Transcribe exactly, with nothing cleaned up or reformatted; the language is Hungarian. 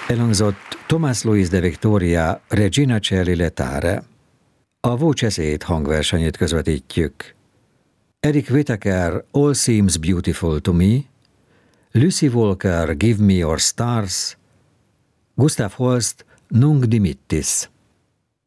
Elhangzott Tomás Luis de Victoria Regina Coeli Letare. A Voce Szét hangversenyét közvetítjük. Eric Whittaker All Seems Beautiful to Me, Lucy Walker Give Me Your Stars, Gustav Holst Nunc Dimittis.